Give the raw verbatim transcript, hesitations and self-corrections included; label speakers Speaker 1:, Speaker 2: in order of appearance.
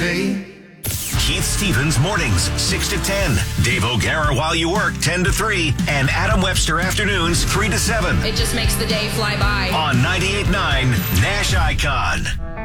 Speaker 1: day.
Speaker 2: Keith Stevens mornings, six to ten. Dave O'Gara while you work, ten to three. And Adam Webster afternoons, three to seven.
Speaker 3: It just makes the day fly by.
Speaker 2: On ninety-eight point nine Nash Icon.